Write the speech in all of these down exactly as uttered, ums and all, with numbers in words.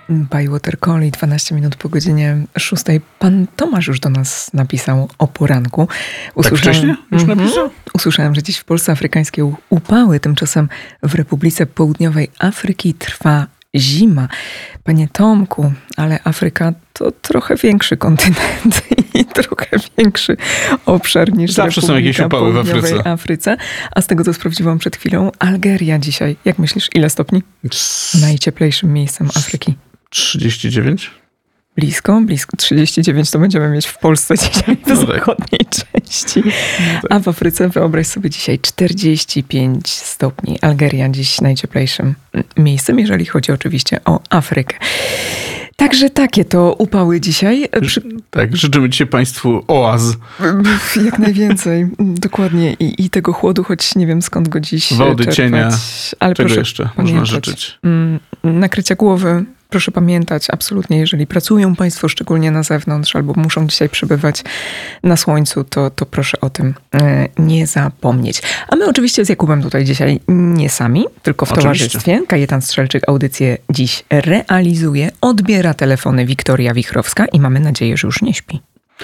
Bywater Collie, dwanaście minut po godzinie szóstej. Pan Tomasz już do nas napisał o poranku. Usłyszałem, tak wcześnie już mm-hmm, napisał? Usłyszałem, że dziś w Polsce afrykańskie upały, tymczasem w Republice Południowej Afryki trwa zima. Panie Tomku, ale Afryka to trochę większy kontynent i trochę większy obszar niż Zawsze Republika są jakieś upały w Afryce. Afryce. A z tego, co sprawdziłam przed chwilą, Algeria dzisiaj. Jak myślisz, ile stopni? C- Najcieplejszym miejscem Afryki. trzydzieści dziewięć? Blisko, blisko. trzydzieści dziewięć to będziemy mieć w Polsce dzisiaj w no zachodniej tak. części. No tak. A w Afryce wyobraź sobie dzisiaj czterdzieści pięć stopni. Algeria dziś najcieplejszym miejscem, jeżeli chodzi oczywiście o Afrykę. Także takie to upały dzisiaj. Przy... Tak, życzymy dzisiaj Państwu oaz. Jak najwięcej, dokładnie. I, I tego chłodu, choć nie wiem skąd go dziś Wody, czerpać. cienia. Ale czego proszę jeszcze pamiętać. można życzyć? Nakrycia głowy. Proszę pamiętać, absolutnie, jeżeli pracują Państwo szczególnie na zewnątrz albo muszą dzisiaj przebywać na słońcu, to, to proszę o tym nie zapomnieć. A my oczywiście z Jakubem tutaj dzisiaj nie sami, tylko w oczywiście. towarzystwie. Kajetan Strzelczyk audycję dziś realizuje, odbiera telefony Wiktoria Wichrowska i mamy nadzieję, że już nie śpi.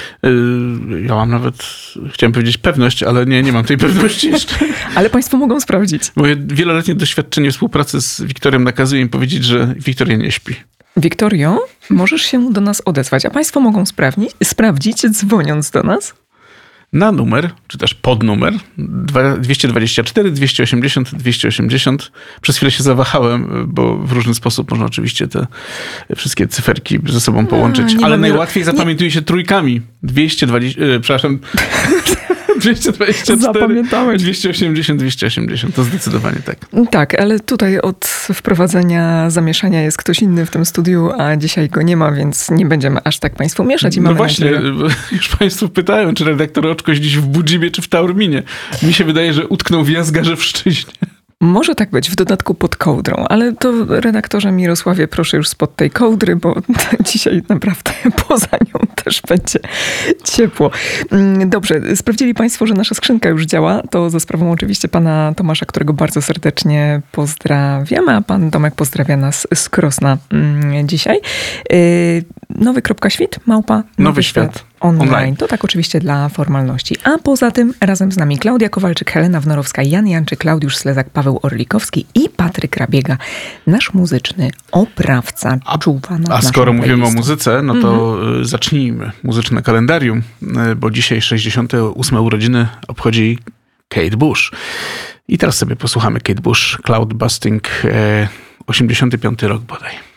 Ja mam nawet, chciałem powiedzieć pewność, ale nie, nie mam tej pewności jeszcze. Ale Państwo mogą sprawdzić. Moje wieloletnie doświadczenie współpracy z Wiktorem nakazuje im powiedzieć, że Wiktoria nie śpi. Wiktorio, możesz się do nas odezwać, a Państwo mogą sprawdzić, sprawdzić dzwoniąc do nas. Na numer, czy też pod numer dwieście dwadzieścia cztery, dwieście osiemdziesiąt, dwieście osiemdziesiąt. Przez chwilę się zawahałem, bo w różny sposób można oczywiście te wszystkie cyferki ze sobą połączyć. A, ale najłatwiej nie... zapamiętuje się trójkami. dwieście dwadzieścia, yy, przepraszam... dwieście dwadzieścia cztery, dwieście osiemdziesiąt, dwieście osiemdziesiąt. To zdecydowanie tak. Tak, ale tutaj od wprowadzenia zamieszania jest ktoś inny w tym studiu, a dzisiaj go nie ma, więc nie będziemy aż tak Państwu mieszać. I no mamy właśnie, nadzieję... już Państwo pytają, czy redaktor Oczko dziś w Budzibie, czy w Taorminie. Mi się wydaje, że utknął w Jazgarze w Szczyźnie. Może tak być, w dodatku pod kołdrą, ale to redaktorze Mirosławie, proszę już spod tej kołdry, bo dzisiaj naprawdę poza nią też będzie ciepło. Dobrze, sprawdzili Państwo, że nasza skrzynka już działa. To za sprawą oczywiście pana Tomasza, którego bardzo serdecznie pozdrawiamy, a pan Tomek pozdrawia nas z Krosna dzisiaj. Nowy.świt, małpa, Nowy, Nowy Świat. świat. Online. Online. To tak oczywiście dla formalności. A poza tym razem z nami Klaudia Kowalczyk, Helena Wnorowska, Jan Janczyk, Klaudiusz Slezak, Paweł Orlikowski i Patryk Rabiega, nasz muzyczny oprawca. A, czuwa nad a skoro mówimy playlistą. o muzyce, no to mhm. zacznijmy muzyczne kalendarium, bo dzisiaj sześćdziesiąte ósme urodziny obchodzi Kate Bush. I teraz sobie posłuchamy Kate Bush, Cloud Busting, osiemdziesiąty piąty rok bodaj.